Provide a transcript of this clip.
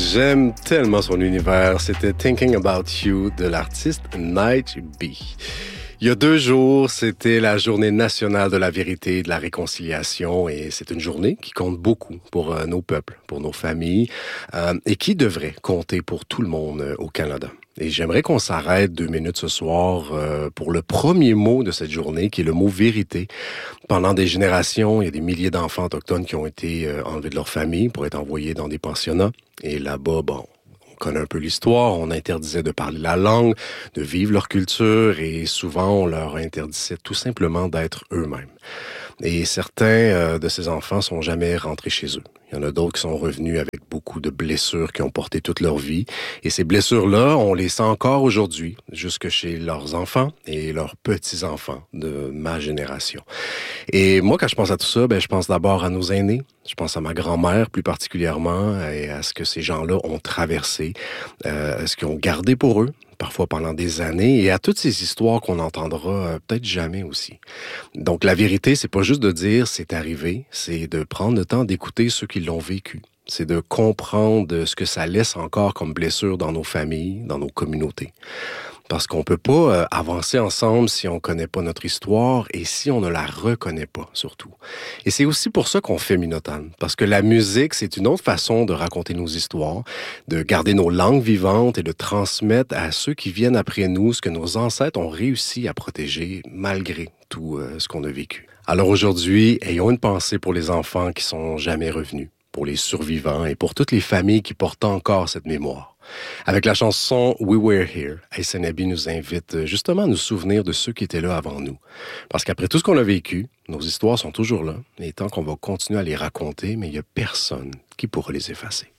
J'aime tellement son univers. C'était Thinking About You de l'artiste Night B. Il y a 2 jours, c'était la journée nationale de la vérité et de la réconciliation et c'est une journée qui compte beaucoup pour nos peuples, pour nos familles et qui devrait compter pour tout le monde au Canada. Et j'aimerais qu'on s'arrête 2 minutes ce soir pour le premier mot de cette journée, qui est le mot vérité. Pendant des générations, il y a des milliers d'enfants autochtones qui ont été enlevés de leur famille pour être envoyés dans des pensionnats. Et là-bas, on connaît un peu l'histoire, on interdisait de parler la langue, de vivre leur culture, et souvent on leur interdisait tout simplement d'être eux-mêmes. Et certains de ces enfants sont jamais rentrés chez eux. Il y en a d'autres qui sont revenus avec beaucoup de blessures qui ont porté toute leur vie. Et ces blessures-là, on les sent encore aujourd'hui, jusque chez leurs enfants et leurs petits-enfants de ma génération. Et moi, quand je pense à tout ça, je pense d'abord à nos aînés. Je pense à ma grand-mère plus particulièrement et à ce que ces gens-là ont traversé, ce qu'ils ont gardé pour eux, parfois pendant des années, et à toutes ces histoires qu'on n'entendra peut-être jamais aussi. Donc la vérité, c'est pas juste de dire c'est arrivé, c'est de prendre le temps d'écouter ceux qui l'ont vécu. C'est de comprendre ce que ça laisse encore comme blessure dans nos familles, dans nos communautés. Parce qu'on peut pas avancer ensemble si on connaît pas notre histoire et si on ne la reconnaît pas, surtout. Et c'est aussi pour ça qu'on fait Minotan. Parce que la musique, c'est une autre façon de raconter nos histoires, de garder nos langues vivantes et de transmettre à ceux qui viennent après nous ce que nos ancêtres ont réussi à protéger malgré tout ce qu'on a vécu. Alors aujourd'hui, ayons une pensée pour les enfants qui sont jamais revenus, pour les survivants et pour toutes les familles qui portent encore cette mémoire. Avec la chanson We Were Here, Aysenabi nous invite justement à nous souvenir de ceux qui étaient là avant nous. Parce qu'après tout ce qu'on a vécu, nos histoires sont toujours là, et tant qu'on va continuer à les raconter, mais il n'y a personne qui pourra les effacer.